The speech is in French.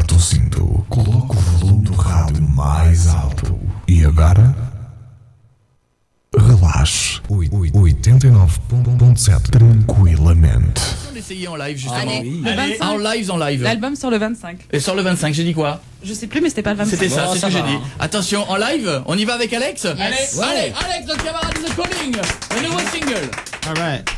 Aperta o cinto, coloca o volume do rádio mais alto. E agora? Relaxe. 89.7. Tranquilamente. On essayait en live justement. Allez, Oui. le 25. En live. L'album sort le 25. Et sur le 25, j'ai dit quoi? Je sais plus, mais c'était pas le 25. C'était ça, Bon, c'est ce ça que j'ai va, dit. hein. Attention, en live, on y va avec Alex? Yes. Allez, Alex, notre camarade de The Calling, le nouveau single. All right.